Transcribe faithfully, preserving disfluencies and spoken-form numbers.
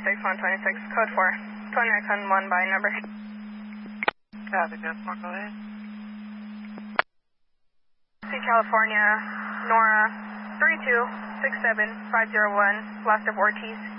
twenty-six, one twenty-six, code four, twenty-nine one by number. Copy, ten four, go ahead. C California, Nora, three two six seven five zero one, last of Ortiz.